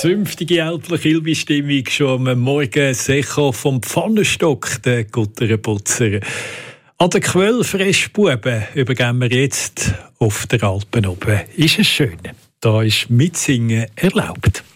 zünftige Alpler-Kilby-Stimmung schon am Morgen. Das Echo vom Pfannenstock, der Gutterenputzer. An der Quelle Frischbuben übergeben wir jetzt auf der Alpen oben. Ist es schön? Da ist Mitsingen erlaubt.